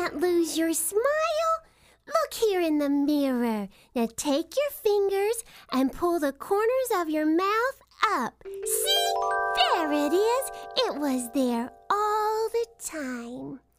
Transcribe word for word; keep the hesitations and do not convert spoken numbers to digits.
can't lose your smile. Look here in the mirror. Now take your fingers and pull the corners of your mouth up. See? There it is. It was there all the time.